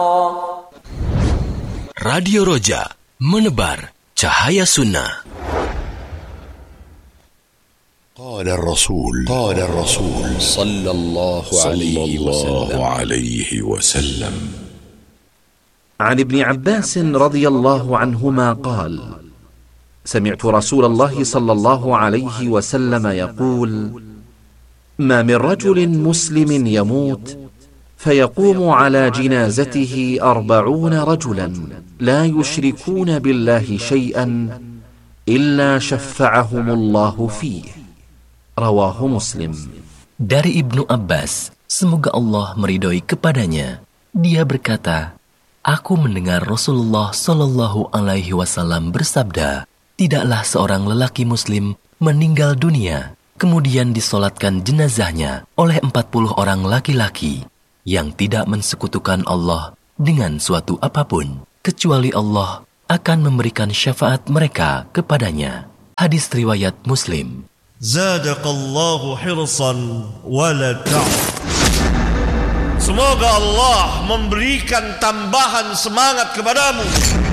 Radio Roja, menebar cahaya sunnah. قال الرسول صلى الله عليه وسلم عن ابن عباس رضي الله عنهما قال: سمعت رسول الله صلى الله عليه وسلم يقول: ما من رجل مسلم يموت فيقوم على جنازته 40 رجلا لا يشركون بالله شيئا إلا شفعهم الله فيه. رواه مسلم. Dari Ibnu Abbas, semoga Allah meridhoi kepadanya, dia berkata, aku mendengar Rasulullah Shallallahu Alaihi Wasallam bersabda, tidaklah seorang lelaki Muslim meninggal dunia, kemudian disolatkan jenazahnya oleh 40 orang laki-laki yang tidak mensekutukan Allah dengan suatu apapun, kecuali Allah akan memberikan syafaat mereka kepadanya. Hadis riwayat Muslim. Zadaqallahu hirsan wala ta'ud. Semoga Allah memberikan tambahan semangat kepadamu